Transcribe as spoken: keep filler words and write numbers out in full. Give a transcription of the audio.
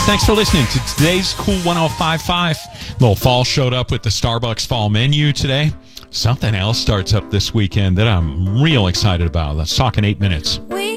thanks for listening to today's Cool one oh five point five. Little Fall showed up with the Starbucks fall menu today. Something else starts up this weekend that I'm real excited about. Let's talk in eight minutes.